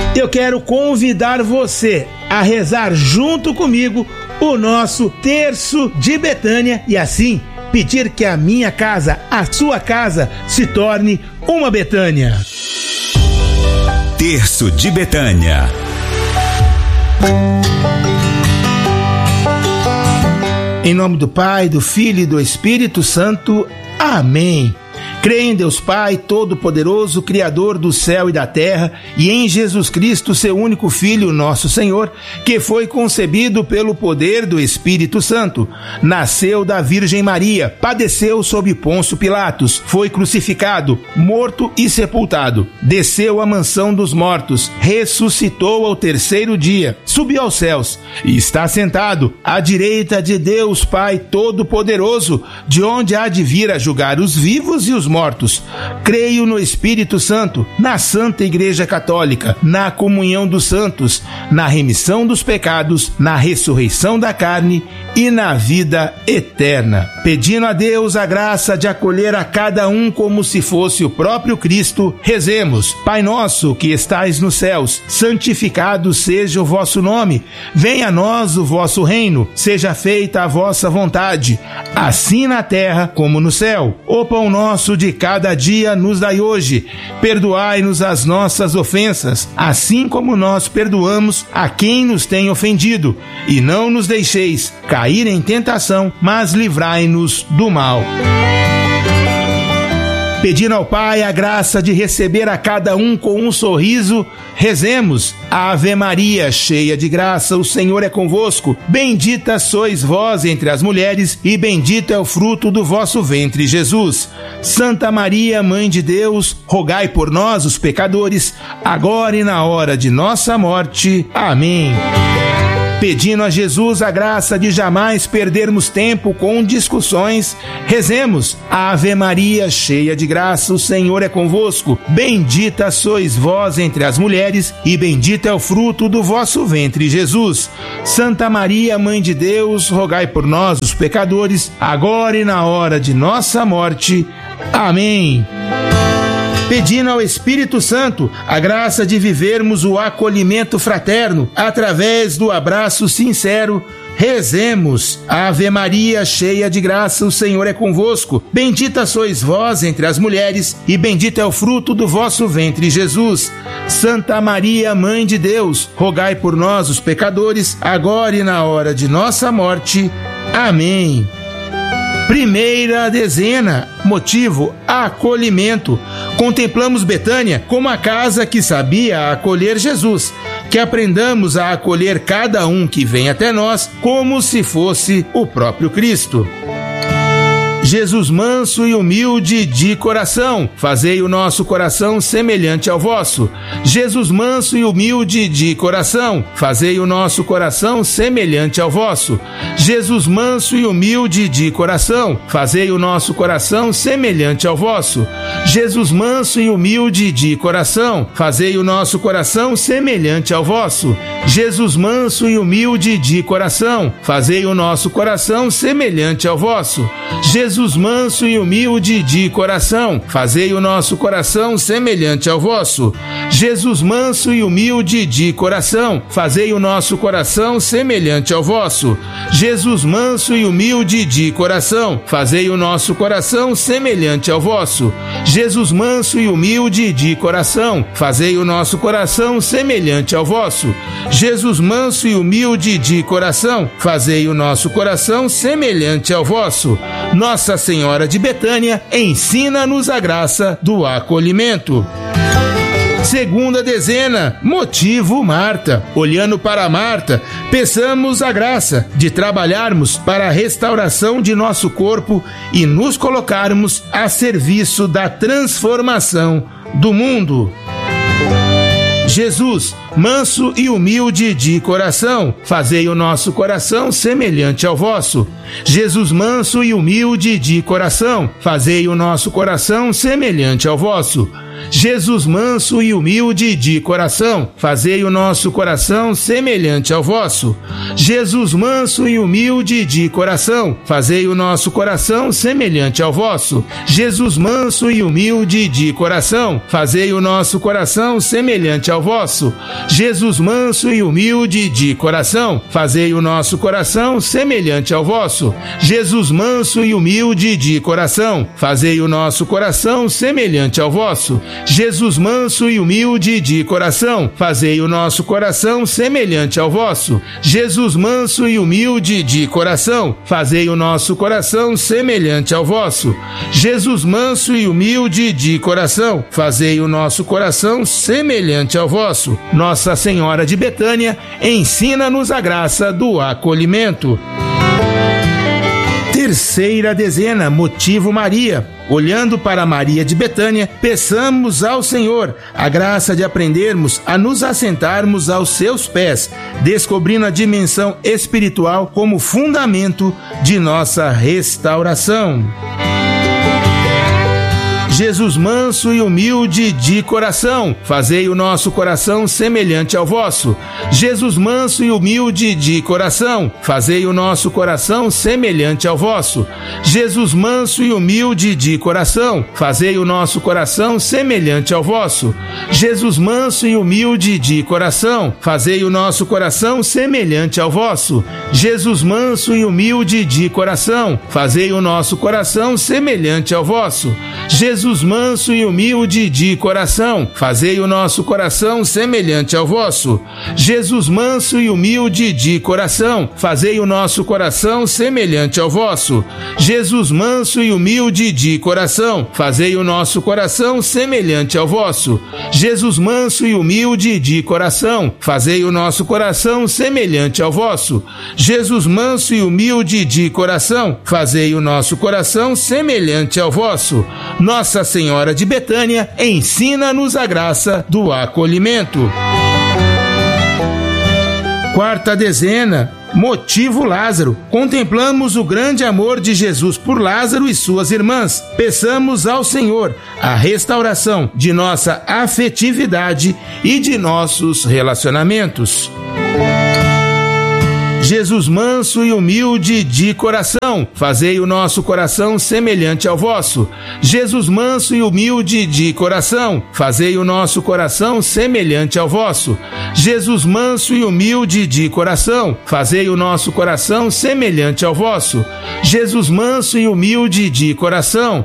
Eu quero convidar você a rezar junto comigo o nosso Terço de Betânia e assim pedir que a minha casa, a sua casa, se torne uma Betânia. Terço de Betânia. Em nome do Pai, do Filho e do Espírito Santo. Amém. Creio em Deus Pai, Todo-Poderoso, Criador do céu e da terra, e em Jesus Cristo, seu único Filho, nosso Senhor, que foi concebido pelo poder do Espírito Santo. Nasceu da Virgem Maria, padeceu sob Pôncio Pilatos, foi crucificado, morto e sepultado. Desceu à mansão dos mortos, ressuscitou ao terceiro dia, subiu aos céus e está sentado à direita de Deus Pai Todo-Poderoso, de onde há de vir a julgar os vivos e os mortos. Creio no Espírito Santo, na Santa Igreja Católica, na comunhão dos santos, na remissão dos pecados, na ressurreição da carne e na vida eterna. Pedindo a Deus a graça de acolher a cada um como se fosse o próprio Cristo, rezemos. Pai nosso que estais nos céus, santificado seja o vosso nome. Venha a nós o vosso reino. Seja feita a vossa vontade, assim na terra como no céu. O pão nosso de cada dia nos dai hoje. Perdoai-nos as nossas ofensas, assim como nós perdoamos a quem nos tem ofendido. E não nos deixeis cair em tentação, mas livrai-nos do mal. Pedindo ao Pai a graça de receber a cada um com um sorriso, rezemos. Ave Maria, cheia de graça, o Senhor é convosco. Bendita sois vós entre as mulheres, e bendito é o fruto do vosso ventre, Jesus. Santa Maria, Mãe de Deus, rogai por nós, os pecadores, agora e na hora de nossa morte. Amém. Pedindo a Jesus a graça de jamais perdermos tempo com discussões, rezemos. Ave Maria, cheia de graça, o Senhor é convosco. Bendita sois vós entre as mulheres, e bendito é o fruto do vosso ventre, Jesus. Santa Maria, Mãe de Deus, rogai por nós, os pecadores, agora e na hora de nossa morte. Amém. Pedindo ao Espírito Santo a graça de vivermos o acolhimento fraterno através do abraço sincero, rezemos. Ave Maria, cheia de graça, o Senhor é convosco. Bendita sois vós entre as mulheres, e bendito é o fruto do vosso ventre, Jesus. Santa Maria, Mãe de Deus, rogai por nós, os pecadores, agora e na hora de nossa morte. Amém. Primeira dezena, motivo, acolhimento. Contemplamos Betânia como a casa que sabia acolher Jesus. Que aprendamos a acolher cada um que vem até nós como se fosse o próprio Cristo. Jesus manso e humilde de coração, fazei o nosso coração semelhante ao vosso. Jesus manso e humilde de coração, fazei o nosso coração semelhante ao vosso. Jesus manso e humilde de coração, fazei o nosso coração semelhante ao vosso. Jesus manso e humilde de coração, fazei o nosso coração semelhante ao vosso. Jesus manso e humilde de coração, fazei o nosso coração semelhante ao vosso. Jesus manso e humilde de coração, fazei o nosso coração semelhante ao vosso. Jesus manso e humilde de coração, fazei o nosso coração semelhante ao vosso. Jesus manso e humilde de coração, fazei o nosso coração semelhante ao vosso. Jesus manso e humilde de coração, fazei o nosso coração semelhante ao vosso. Jesus manso e humilde de coração, fazei o nosso coração semelhante ao vosso. Nossa Senhora de Betânia, ensina-nos a graça do acolhimento. Segunda dezena, motivo Marta. Olhando para Marta, peçamos a graça de trabalharmos para a restauração de nosso corpo e nos colocarmos a serviço da transformação do mundo. Jesus, manso e humilde de coração, fazei o nosso coração semelhante ao vosso. Jesus, manso e humilde de coração, fazei o nosso coração semelhante ao vosso. Jesus manso e humilde de coração, fazei o nosso coração semelhante ao vosso. Jesus manso e humilde de coração, fazei o nosso coração semelhante ao vosso. Jesus manso e humilde de coração, fazei o nosso coração semelhante ao vosso. Jesus manso e humilde de coração, fazei o nosso coração semelhante ao vosso. Jesus manso e humilde de coração, fazei o nosso coração semelhante ao vosso. Jesus manso e humilde de coração, fazei o nosso coração semelhante ao vosso. Jesus manso e humilde de coração, fazei o nosso coração semelhante ao vosso. Jesus manso e humilde de coração, fazei o nosso coração semelhante ao vosso. Nossa Senhora de Betânia, ensina-nos a graça do acolhimento. Terceira dezena, motivo Maria. Olhando para Maria de Betânia, peçamos ao Senhor a graça de aprendermos a nos assentarmos aos seus pés, descobrindo a dimensão espiritual como fundamento de nossa restauração. Jesus manso e humilde de coração, fazei o nosso coração semelhante ao vosso. Jesus manso e humilde de coração, fazei o nosso coração semelhante ao vosso. Jesus manso e humilde de coração, fazei o nosso coração semelhante ao vosso. Jesus manso e humilde de coração, fazei o nosso coração semelhante ao vosso. Jesus manso e humilde de coração, fazei o nosso coração semelhante ao vosso. Jesus manso e humilde de coração, fazei o nosso coração semelhante ao vosso. Jesus manso e humilde de coração, fazei o nosso coração semelhante ao vosso. Jesus manso e humilde de coração, fazei o nosso coração semelhante ao vosso. Jesus manso e humilde de coração, fazei o nosso coração semelhante ao vosso. Jesus manso e humilde de coração, fazei o nosso coração semelhante ao vosso. Nossa Senhora de Betânia, ensina-nos a graça do acolhimento. Quarta dezena, motivo Lázaro. Contemplamos o grande amor de Jesus por Lázaro e suas irmãs. Peçamos ao Senhor a restauração de nossa afetividade e de nossos relacionamentos. Jesus manso e humilde de coração, fazei o nosso coração semelhante ao vosso. Jesus manso e humilde de coração, fazei o nosso coração semelhante ao vosso. Jesus manso e humilde de coração, fazei o nosso coração semelhante ao vosso. Jesus manso e humilde de coração,